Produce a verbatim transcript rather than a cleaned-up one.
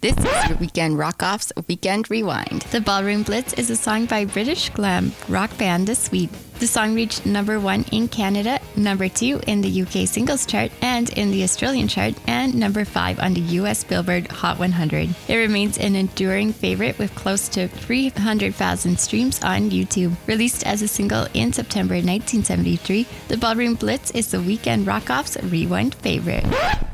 This is your Weekend Rock-Off's Weekend Rewind. The Ballroom Blitz is a song by British glam rock band The Sweet. The song reached number one in Canada, number two in the U K singles chart and in the Australian chart, and number five on the U S Billboard Hot one hundred. It remains an enduring favorite with close to three hundred thousand streams on YouTube. Released as a single in September nineteen seventy-three, The Ballroom Blitz is the Weekend Rock-Off's Rewind favorite.